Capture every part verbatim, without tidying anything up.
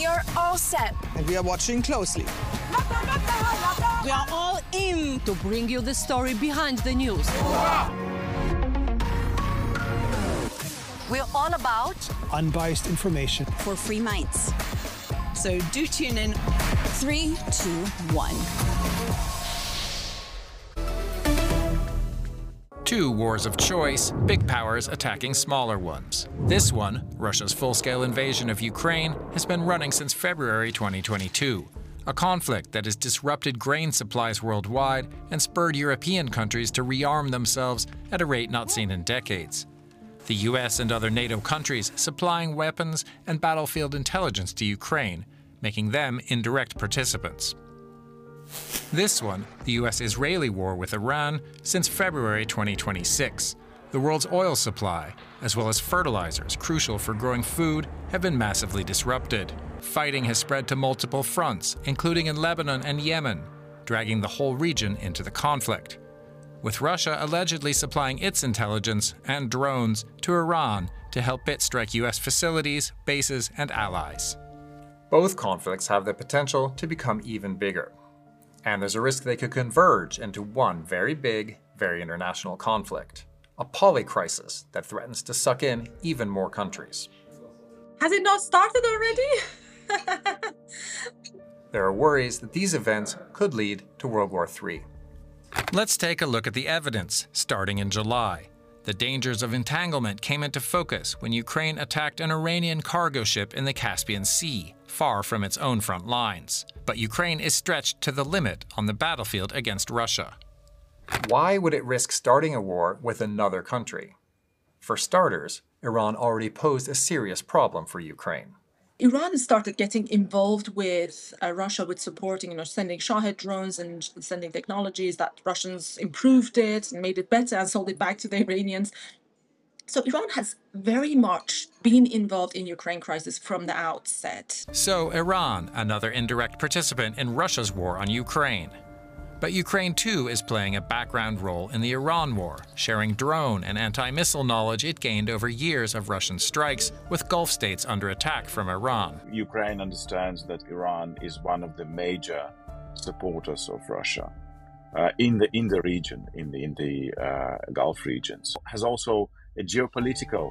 We are all set. And we are watching closely. We are all in to bring you the story behind the news. We're all about unbiased information for free minds. So do tune in. Three, two, one. Two wars of choice, big powers attacking smaller ones. This one, Russia's full-scale invasion of Ukraine, has been running since February twenty twenty-two. A conflict that has disrupted grain supplies worldwide and spurred European countries to rearm themselves at a rate not seen in decades. The U S and other NATO countries supplying weapons and battlefield intelligence to Ukraine, making them indirect participants. This one, the U S-Israeli war with Iran, since February twenty twenty-six. The world's oil supply, as well as fertilizers crucial for growing food, have been massively disrupted. Fighting has spread to multiple fronts, including in Lebanon and Yemen, dragging the whole region into the conflict, with Russia allegedly supplying its intelligence and drones to Iran to help it strike U S facilities, bases, and allies. Both conflicts have the potential to become even bigger. And there's a risk they could converge into one very big, very international conflict. A polycrisis that threatens to suck in even more countries. Has it not started already? There are worries that these events could lead to World War Three. Let's take a look at the evidence, starting in July. The dangers of entanglement came into focus when Ukraine attacked an Iranian cargo ship in the Caspian Sea, far from its own front lines. But Ukraine is stretched to the limit on the battlefield against Russia. Why would it risk starting a war with another country? For starters, Iran already posed a serious problem for Ukraine. Iran started getting involved with uh, Russia with supporting, you know, sending Shahed drones and sending technologies that Russians improved it and made it better and sold it back to the Iranians. So Iran has very much been involved in Ukraine crisis from the outset. So Iran, another indirect participant in Russia's war on Ukraine. But Ukraine too is playing a background role in the Iran war, sharing drone and anti-missile knowledge it gained over years of Russian strikes with Gulf states under attack from Iran. Ukraine understands that Iran is one of the major supporters of Russia uh, in the in the region, in the in the uh, Gulf regions. Has also a geopolitical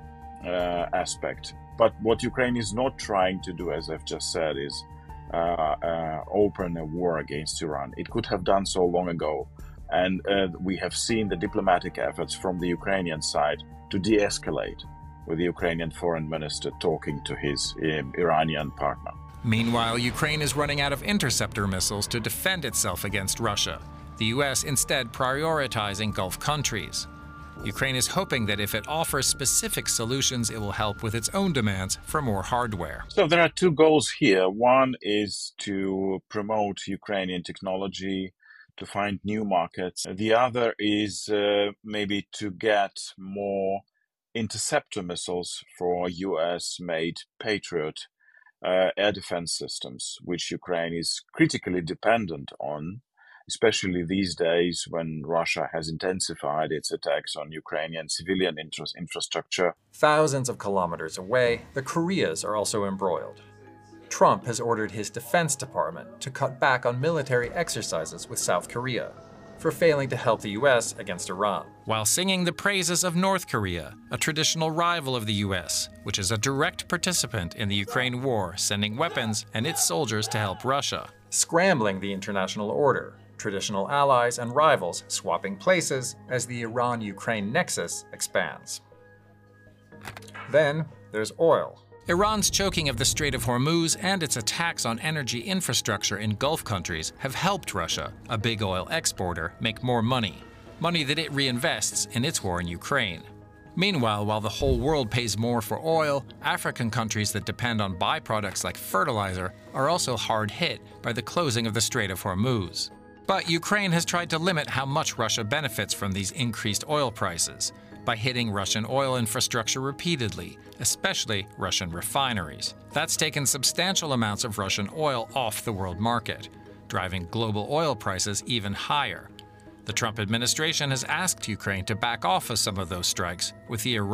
uh, aspect. But what Ukraine is not trying to do, as I've just said, is uh, uh, open a war against Iran. It could have done so long ago. And uh, we have seen the diplomatic efforts from the Ukrainian side to de-escalate, with the Ukrainian foreign minister talking to his um, Iranian partner. Meanwhile, Ukraine is running out of interceptor missiles to defend itself against Russia, the U S instead prioritizing Gulf countries. Ukraine is hoping that if it offers specific solutions, it will help with its own demands for more hardware. So there are two goals here. One is to promote Ukrainian technology, to find new markets. The other is uh, maybe to get more interceptor missiles for U S-made Patriot uh, air defense systems, which Ukraine is critically dependent on, especially these days when Russia has intensified its attacks on Ukrainian civilian infrastructure. Thousands of kilometers away, the Koreas are also embroiled. Trump has ordered his Defense Department to cut back on military exercises with South Korea for failing to help the U S against Iran, while singing the praises of North Korea, a traditional rival of the U S, which is a direct participant in the Ukraine war, sending weapons and its soldiers to help Russia, scrambling the international order, traditional allies and rivals swapping places as the Iran-Ukraine nexus expands. Then there's oil. Iran's choking of the Strait of Hormuz and its attacks on energy infrastructure in Gulf countries have helped Russia, a big oil exporter, make more money. Money that it reinvests in its war in Ukraine. Meanwhile, while the whole world pays more for oil, African countries that depend on byproducts like fertilizer are also hard hit by the closing of the Strait of Hormuz. But Ukraine has tried to limit how much Russia benefits from these increased oil prices by hitting Russian oil infrastructure repeatedly, especially Russian refineries. That's taken substantial amounts of Russian oil off the world market, driving global oil prices even higher. The Trump administration has asked Ukraine to back off of some of those strikes, with the Iran